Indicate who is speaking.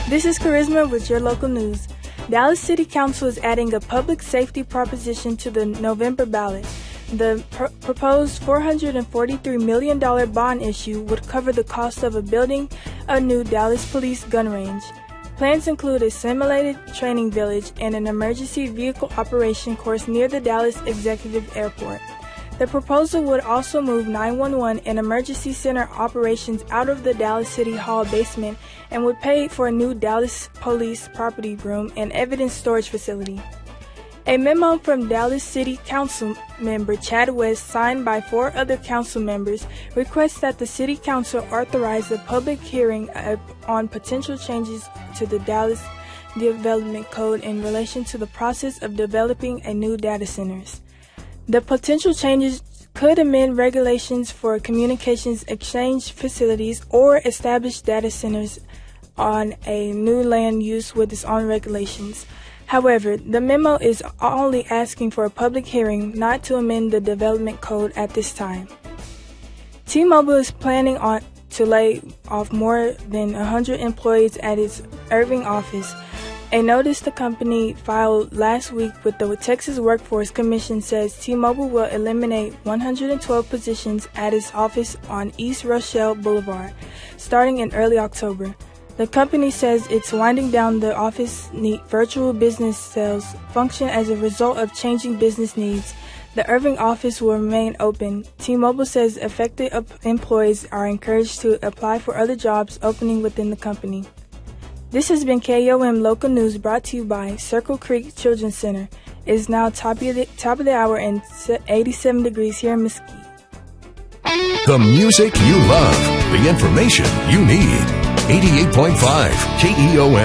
Speaker 1: This is Charisma with your local news. Dallas City Council is adding a public safety proposition to the November ballot. The proposed $443 million bond issue would cover the cost of building a new Dallas Police gun range. Plans include a simulated training village and an emergency vehicle operation course near the Dallas Executive Airport. The proposal would also move 911 and emergency center operations out of the Dallas City Hall basement and would pay for a new Dallas Police property room and evidence storage facility. A memo from Dallas City Council member Chad West, signed by 4 other council members, requests that the City Council authorize a public hearing on potential changes to the Dallas Development Code in relation to the process of developing a new data centers. The potential changes could amend regulations for communications exchange facilities or establish data centers on a new land use with its own regulations. However, the memo is only asking for a public hearing, not to amend the development code at this time. T-Mobile is planning to lay off more than 100 employees at its Irving office. A notice the company filed last week with the Texas Workforce Commission says T-Mobile will eliminate 112 positions at its office on East Rochelle Boulevard, starting in early October. The company says it's winding down the office virtual business sales function as a result of changing business needs. The Irving office will remain open. T-Mobile says affected employees are encouraged to apply for other jobs opening within the company. This has been KOM Local News, brought to you by Circle Creek Children's Center. It is now top of the hour and 87 degrees here in Mesquite.
Speaker 2: The music you love, the information you need. 88.5 KEOM.